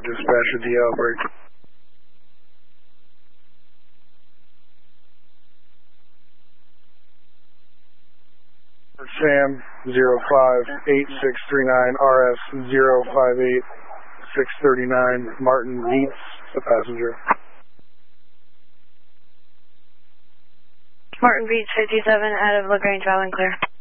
dispatcher the outbreak. Sam 058639 RS 058639 Martin Dietz, the passenger. Martin Beach 57 out of LaGrange, Island clear.